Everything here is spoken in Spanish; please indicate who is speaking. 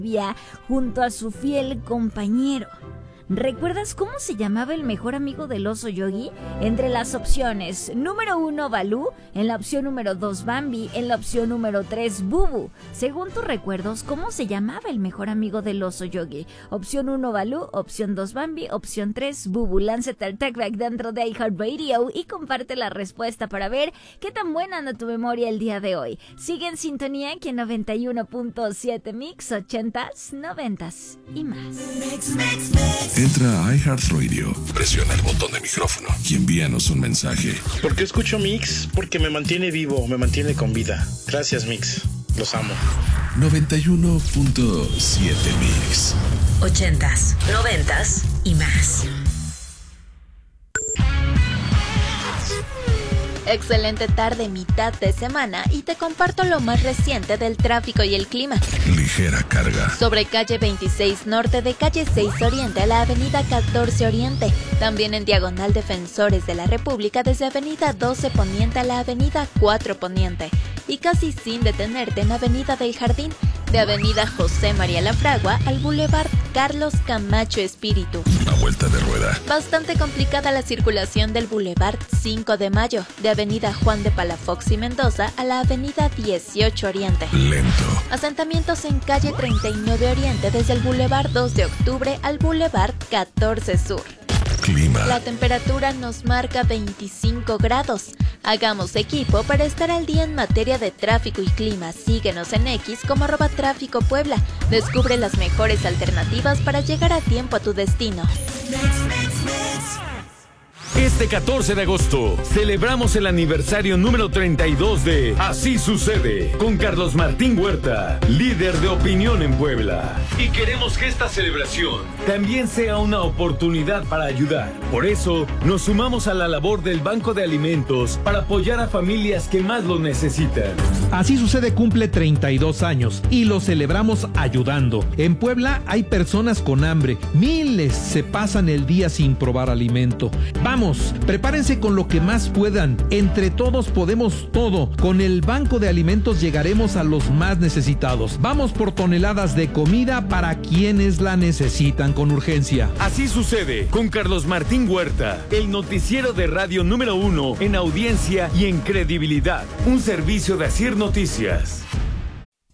Speaker 1: junto a su fiel compañero. ¿Recuerdas cómo se llamaba el mejor amigo del oso Yogi? Entre las opciones: número 1, Balú; en la opción número 2, Bambi; en la opción número 3, Bubu. Según tus recuerdos, ¿cómo se llamaba el mejor amigo del oso Yogi? Opción 1, Balú; opción 2, Bambi; opción 3, Bubu. Lánzate al TalkBack dentro de iHeartRadio y comparte la respuesta para ver qué tan buena anda tu memoria el día de hoy. Sigue en sintonía aquí en 91.7 Mix, 80s, 90s y más.
Speaker 2: Entra a iHeartRadio, presiona el botón de micrófono y envíanos un mensaje.
Speaker 3: ¿Por qué escucho Mix? Porque me mantiene vivo, me mantiene con vida. Gracias, Mix. Los amo.
Speaker 2: 91.7 Mix.
Speaker 4: 80s, 90s y más.
Speaker 5: Excelente tarde, mitad de semana, y te comparto lo más reciente del tráfico y el clima.
Speaker 2: Ligera carga.
Speaker 5: Sobre calle 26 Norte de calle 6 Oriente a la avenida 14 Oriente. También en diagonal Defensores de la República desde avenida 12 Poniente a la avenida 4 Poniente. Y casi sin detenerte en avenida del Jardín. De avenida José María Lafragua al Boulevard Carlos Camacho Espíritu.
Speaker 2: Una vuelta de rueda.
Speaker 5: Bastante complicada la circulación del Boulevard 5 de Mayo, de avenida Juan de Palafox y Mendoza a la avenida 18 Oriente.
Speaker 2: Lento.
Speaker 5: Asentamientos en calle 39 Oriente desde el Boulevard 2 de Octubre al Boulevard 14 Sur.
Speaker 2: Clima.
Speaker 5: La temperatura nos marca 25 grados. Hagamos equipo para estar al día en materia de tráfico y clima. Síguenos en X como @Tráfico Puebla. Descubre las mejores alternativas para llegar a tiempo a tu destino.
Speaker 6: Este 14 de agosto celebramos el aniversario número 32 de Así Sucede con Carlos Martín Huerta, líder de opinión en Puebla. Y queremos que esta celebración también sea una oportunidad para ayudar. Por eso nos sumamos a la labor del Banco de Alimentos para apoyar a familias que más lo necesitan.
Speaker 7: Así Sucede cumple 32 años y lo celebramos ayudando. En Puebla hay personas con hambre, miles se pasan el día sin probar alimento. Vamos, prepárense con lo que más puedan. Entre todos podemos todo. Con el Banco de Alimentos llegaremos a los más necesitados. Vamos por toneladas de comida para quienes la necesitan con urgencia.
Speaker 6: Así Sucede con Carlos Martín Huerta, el noticiero de radio número 1 en audiencia y en credibilidad. Un servicio de Asir Noticias.